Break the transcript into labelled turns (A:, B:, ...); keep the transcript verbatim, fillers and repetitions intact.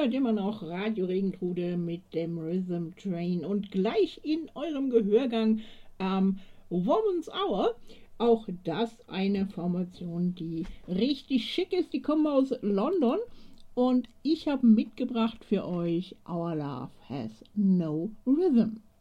A: hört immer noch Radio Regentrude mit dem Rhythm Train und gleich in eurem Gehörgang ähm, Woman's Hour. Auch das eine Formation, die richtig schick ist. Die kommen aus London und ich habe mitgebracht für euch Our Love Has No Rhythm.